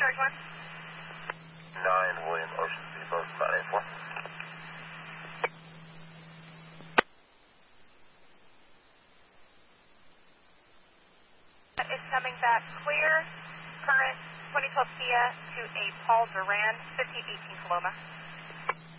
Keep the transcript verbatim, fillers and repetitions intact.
Charge one. nine William Ocean Speedboat nine eight four. Is coming back clear. Current twenty twelve Kia to a Paul Duran, fifteen eighteen Paloma.